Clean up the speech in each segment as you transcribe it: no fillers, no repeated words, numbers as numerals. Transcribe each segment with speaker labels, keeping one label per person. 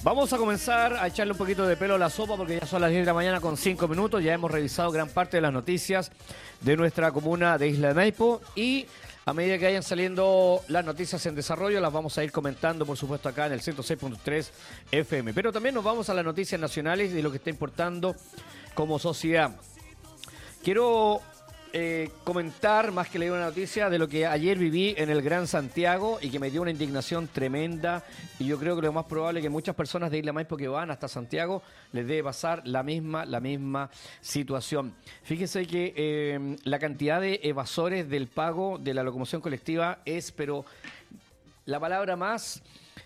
Speaker 1: Vamos a comenzar a echarle un poquito de pelo a la sopa porque ya son las 10 de la mañana con 5 minutos. Ya hemos revisado gran parte de las noticias de nuestra comuna de Isla de Maipo y a medida que vayan saliendo las noticias en desarrollo las vamos a ir comentando, por supuesto, acá en el 106.3 FM. Pero también nos vamos a las noticias nacionales de lo que está importando como sociedad. Quiero comentar, más que leer una noticia, de lo que ayer viví en el Gran Santiago y que me dio una indignación tremenda, y yo creo que lo más probable es que muchas personas de Isla Maipo que van hasta Santiago les debe pasar la misma situación. Fíjense que la cantidad de evasores del pago de la locomoción colectiva es, pero la palabra más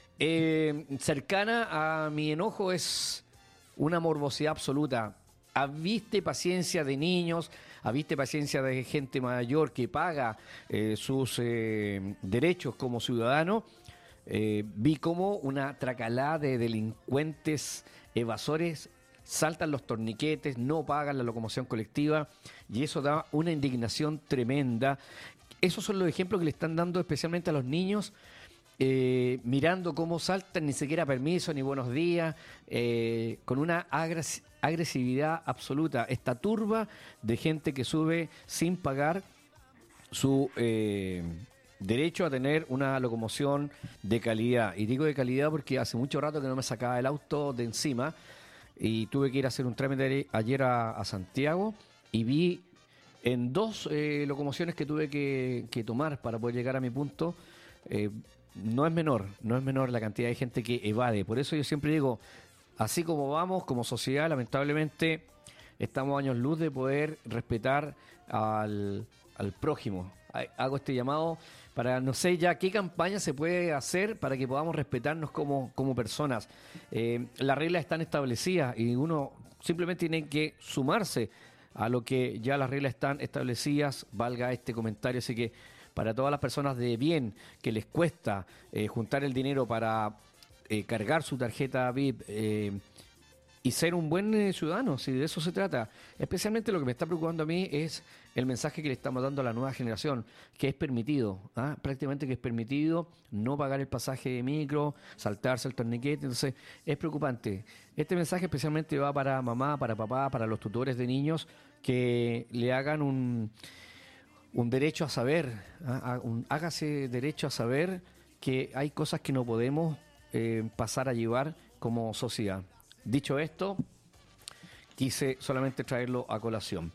Speaker 1: cercana a mi enojo es una morbosidad absoluta. Aviste paciencia de niños, aviste paciencia de gente mayor que paga sus derechos como ciudadano. Vi como una tracalada de delincuentes evasores saltan los torniquetes, no pagan la locomoción colectiva y eso da una indignación tremenda. Esos son los ejemplos que le están dando especialmente a los niños. Mirando cómo saltan, ni siquiera permiso, ni buenos días, con una agresividad absoluta. Esta turba de gente que sube sin pagar su derecho a tener una locomoción de calidad. Y digo de calidad porque hace mucho rato que no me sacaba el auto de encima y tuve que ir a hacer un trámite ayer a Santiago y vi en dos locomociones que tuve que tomar para poder llegar a mi punto. No es menor la cantidad de gente que evade. Por eso yo siempre digo, así como vamos, como sociedad, lamentablemente, estamos a años luz de poder respetar al prójimo. Hago este llamado para, no sé ya qué campaña se puede hacer para que podamos respetarnos como personas. Las reglas están establecidas y uno simplemente tiene que sumarse a lo que ya las reglas están establecidas, valga este comentario. Así que para todas las personas de bien que les cuesta juntar el dinero para cargar su tarjeta VIP y ser un buen ciudadano, si de eso se trata. Especialmente lo que me está preocupando a mí es el mensaje que le estamos dando a la nueva generación, que es permitido, prácticamente que es permitido no pagar el pasaje de micro, saltarse el torniquete. Entonces es preocupante. Este mensaje especialmente va para mamá, para papá, para los tutores de niños, que le hagan un derecho a saber, hágase derecho a saber que hay cosas que no podemos pasar a llevar como sociedad. Dicho esto, quise solamente traerlo a colación.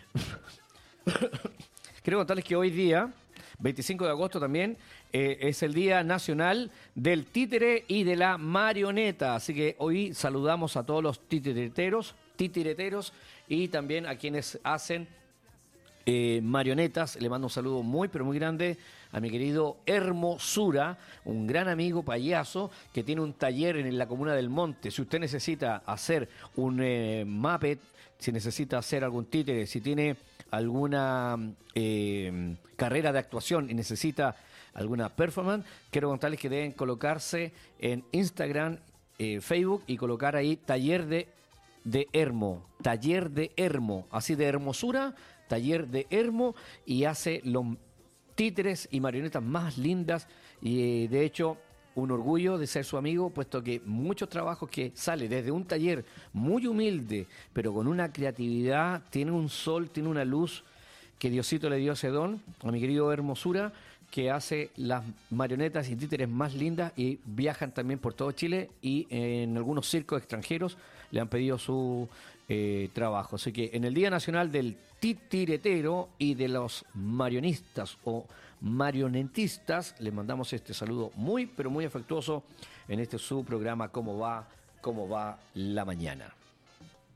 Speaker 1: Quiero contarles que hoy día, 25 de agosto también, es el Día Nacional del Títere y de la Marioneta. Así que hoy saludamos a todos los titireteros y también a quienes hacen marionetas. Le mando un saludo muy pero muy grande a mi querido Hermosura, un gran amigo payaso que tiene un taller en la comuna del Monte. Si usted necesita hacer un Muppet, si necesita hacer algún títere, si tiene alguna carrera de actuación y necesita alguna performance, quiero contarles que deben colocarse en Instagram, Facebook y colocar ahí taller de Hermo, así de Hermosura, taller de Hermo, y hace los títeres y marionetas más lindas y de hecho un orgullo de ser su amigo, puesto que muchos trabajos que sale desde un taller muy humilde pero con una creatividad, tiene un sol, tiene una luz que Diosito le dio ese don a mi querido Hermosura, que hace las marionetas y títeres más lindas y viajan también por todo Chile y en algunos circos extranjeros le han pedido su trabajo. Así que en el Día Nacional del Titiretero y de los marionistas o marionetistas, les mandamos este saludo muy pero muy afectuoso en este su programa ¿Cómo va la mañana?